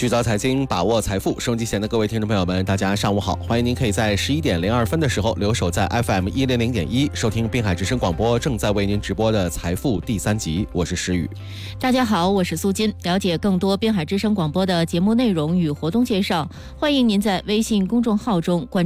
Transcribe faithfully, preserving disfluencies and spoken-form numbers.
聚焦财经，把握财富，收音机前的各位听众朋友们，大家上午好！欢迎您可以在十一点零二分的时候留守在 F M 一零零点一，收听滨海之声广播正在为您直播的财富第三集，我是诗雨。 大家好，我是苏金。了解更多滨海之声广播的节目内容与活动介绍，欢迎您在微信公众号中关注